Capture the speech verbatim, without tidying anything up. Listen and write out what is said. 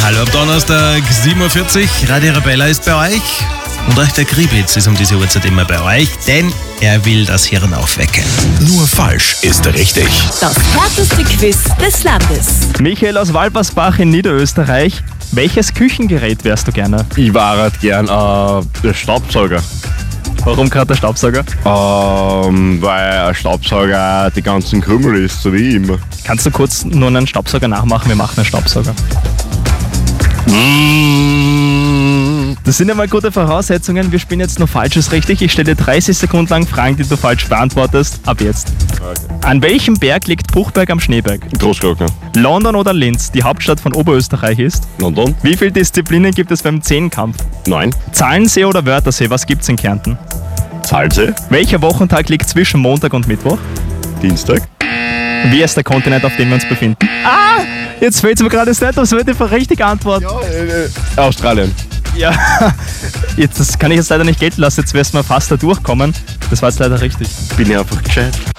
Hallo am Donnerstag, sieben Uhr vierzig, Radio Arabella ist bei euch. Und euch der Kriebitz ist um diese Uhrzeit immer bei euch, denn er will das Hirn aufwecken. Nur falsch ist richtig. Das härteste Quiz des Landes. Michael aus Walbersbach in Niederösterreich. Welches Küchengerät wärst du gerne? Ich war halt gern äh, der Staubsauger. Warum gerade der Staubsauger? Ähm, weil ein Staubsauger die ganzen Krümel ist, so wie immer. Kannst du kurz nur einen Staubsauger nachmachen? Wir machen einen Staubsauger. Das sind ja mal gute Voraussetzungen. Wir spielen jetzt noch Falsches richtig. Ich stelle dir dreißig Sekunden lang Fragen, die du falsch beantwortest. Ab jetzt. Okay. An welchem Berg liegt Buchberg am Schneeberg? Großglockner. London oder Linz, die Hauptstadt von Oberösterreich ist? London. Wie viele Disziplinen gibt es beim Zehnkampf? Neun. Zahlensee oder Wörthersee, was gibt's in Kärnten? Salze. Welcher Wochentag liegt zwischen Montag und Mittwoch? Dienstag. Wie ist der Kontinent, auf dem wir uns befinden? Ah! Jetzt fällt es mir gerade nicht, das wird die richtige Antwort. Ja, äh, Australien. Ja, jetzt, das kann ich jetzt leider nicht gelten lassen, jetzt wirst du mal fast da durchkommen. Das war jetzt leider richtig. Bin ich einfach gescheit.